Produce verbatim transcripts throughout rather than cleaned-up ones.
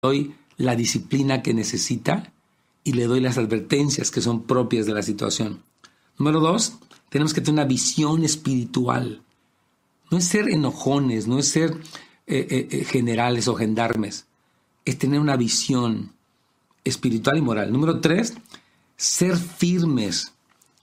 doy la disciplina que necesita y le doy las advertencias que son propias de la situación. Número dos, tenemos que tener una visión espiritual. No es ser enojones, no es ser eh, eh, generales o gendarmes. Es tener una visión espiritual y moral. Número tres, ser firmes.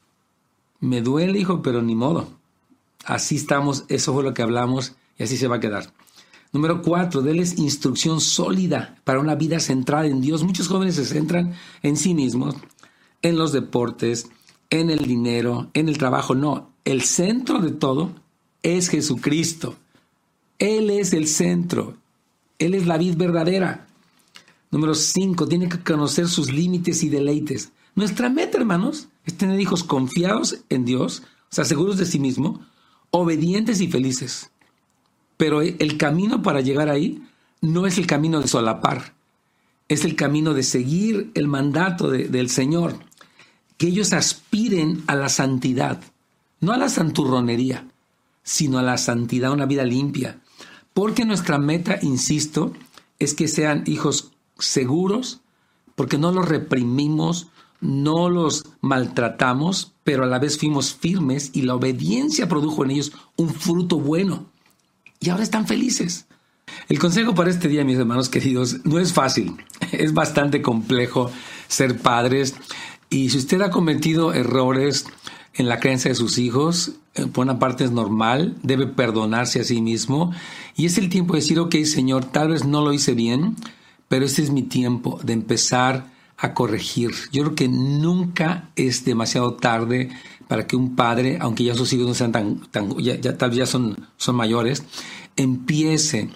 Me duele, hijo, pero ni modo. Así estamos, eso fue lo que hablamos y así se va a quedar. Número cuatro, denles instrucción sólida para una vida centrada en Dios. Muchos jóvenes se centran en sí mismos, en los deportes, en el dinero, en el trabajo. No, el centro de todo es Jesucristo. Él es el centro. Él es la vid verdadera. Número cinco, tienen que conocer sus límites y deleites. Nuestra meta, hermanos, es tener hijos confiados en Dios, o sea, seguros de sí mismo, obedientes y felices. Pero el camino para llegar ahí no es el camino de solapar, es el camino de seguir el mandato de, del Señor. Que ellos aspiren a la santidad, no a la santurronería, sino a la santidad, una vida limpia. Porque nuestra meta, insisto, es que sean hijos seguros, porque no los reprimimos, no los maltratamos, pero a la vez fuimos firmes y la obediencia produjo en ellos un fruto bueno. Y ahora están felices. El consejo para este día, mis hermanos queridos, no es fácil. Es bastante complejo ser padres. Y si usted ha cometido errores en la crianza de sus hijos, por una parte es normal, debe perdonarse a sí mismo. Y es el tiempo de decir, ok, Señor, tal vez no lo hice bien, pero este es mi tiempo de empezar a corregir. Yo creo que nunca es demasiado tarde para que un padre, aunque ya sus hijos no sean tan, tan ya, ya tal vez ya son, son mayores, empiece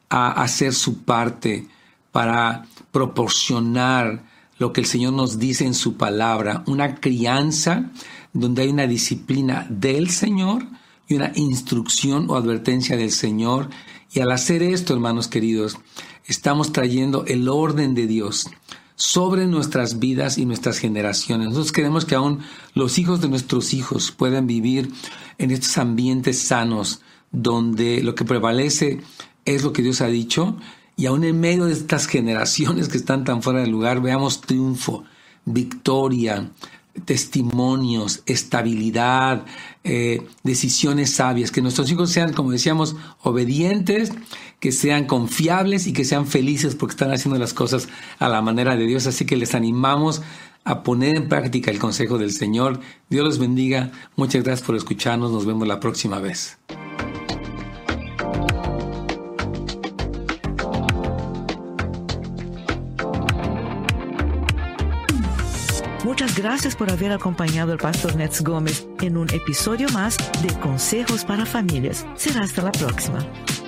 a hacer su parte para proporcionar lo que el Señor nos dice en su palabra, una crianza donde hay una disciplina del Señor y una instrucción o advertencia del Señor. Y al hacer esto, hermanos queridos, estamos trayendo el orden de Dios sobre nuestras vidas y nuestras generaciones. Nosotros queremos que aún los hijos de nuestros hijos puedan vivir en estos ambientes sanos, donde lo que prevalece es lo que Dios ha dicho, y aún en medio de estas generaciones que están tan fuera de lugar, veamos triunfo, victoria, testimonios, estabilidad, eh, decisiones sabias, que nuestros hijos sean, como decíamos, obedientes, que sean confiables y que sean felices porque están haciendo las cosas a la manera de Dios. Así que les animamos a poner en práctica el consejo del Señor. Dios los bendiga. Muchas gracias por escucharnos. Nos vemos la próxima vez. Muchas gracias por haber acompañado al Pastor Nets Gómez en un episodio más de Consejos para Familias. Será hasta la próxima.